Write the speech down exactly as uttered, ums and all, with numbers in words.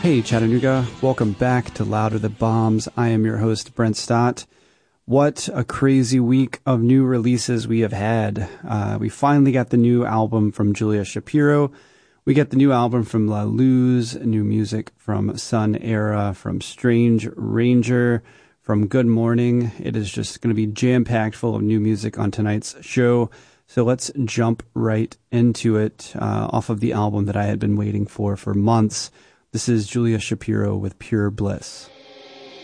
Hey Chattanooga, welcome back to Louder the Bombs. I am your host, Brent Stott. What a crazy week of new releases we have had. Uh, we finally got the new album from Julia Shapiro. We got the new album from La Luz, new music from Sun Era, from Strange Ranger, from Good Morning. It is just going to be jam-packed full of new music on tonight's show. So let's jump right into it uh, off of the album that I had been waiting for for months. This is Julia Shapiro with Pure Bliss.